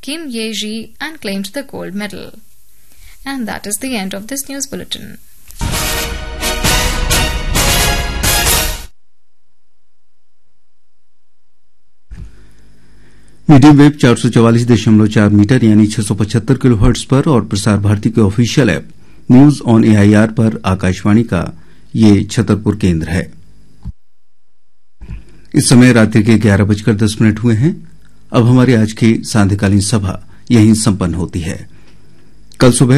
Kim Ye-ji and claimed the gold medal. And that is the end of this news bulletin. Medium wave 444.4 metre यानी 675 kilohertz पर और प्रसार भारती के official app news on AIR पर आकाशवाणी का ये छतरपुर केंद्र है। इस समय रात्रि के 11:10 हुए हैं। अब हमारी आज की सांध्यकालीन सभा यहीं संपन्न होती है। कल सुबह